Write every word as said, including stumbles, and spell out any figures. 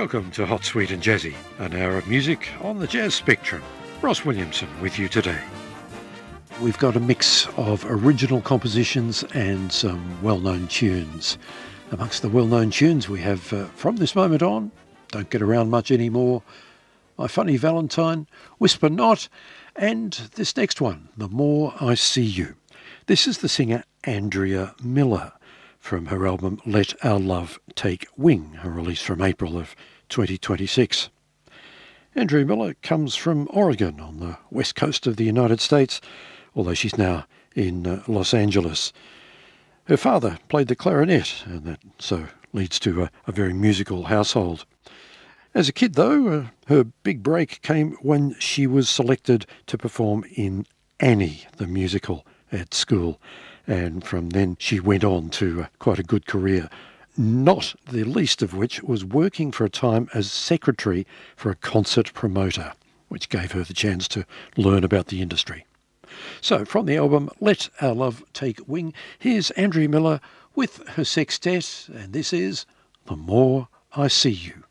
Welcome to Hot, Sweet and Jazzy, an hour of music on the jazz spectrum. Ross Williamson with you today. We've got a mix of original compositions and some well-known tunes. Amongst the well-known tunes we have uh, From This Moment On, Don't Get Around Much Anymore, My Funny Valentine, Whisper Not, and this next one, The More I See You. This is the singer Andrea Miller from her album Let Our Love Take Wing, a release from April of twenty twenty-six. Andrea Miller comes from Oregon on the west coast of the United States, although she's now in uh, Los Angeles. Her father played the clarinet, and that so leads to a, a very musical household. As a kid, though, uh, her big break came when she was selected to perform in Annie, the musical, at school. And from then she went on to uh, quite a good career, not the least of which was working for a time as secretary for a concert promoter, which gave her the chance to learn about the industry. So from the album Let Our Love Take Wing, here's Andrea Miller with her sextet, and this is The More I See You.